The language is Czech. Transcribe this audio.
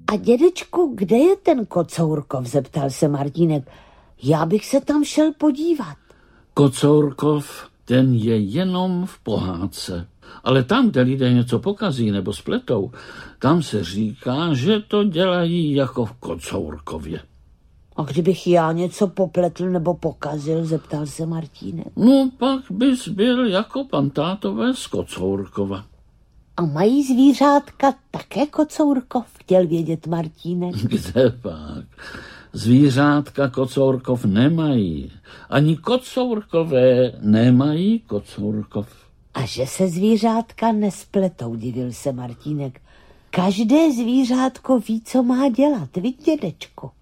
A dědečku, kde je ten Kocourkov, zeptal se Martínek. Já bych se tam šel podívat. Kocourkov, ten je jenom v pohádce. Ale tam, kde lidé něco pokazí nebo spletou, tam se říká, že to dělají jako v Kocourkově. A kdybych já něco popletl nebo pokazil, zeptal se Martínek. No, pak bys byl jako pan tátové z Kocourkova. A mají zvířátka také Kocourkov, chtěl vědět Martínek. Kde pak? Zvířátka Kocourkov nemají. Ani Kocourkové nemají Kocourkov. A že se zvířátka nespletou, divil se Martínek. Každé zvířátko ví, co má dělat, viď, dědečku?